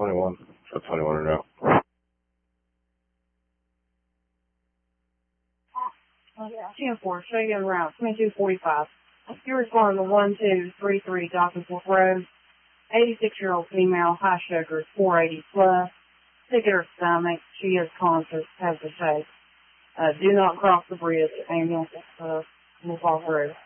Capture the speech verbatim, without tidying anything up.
twenty-one. So twenty-one or no. ten four, show you on route, twenty-two forty-five. You respond to one two three three Dawkinsworth Road. eighty-six-year-old female, high sugars, four eighty plus. Sick at her stomach. She is conscious, has the shake. Uh, do not cross the bridge. Ambulance, uh, will fall through.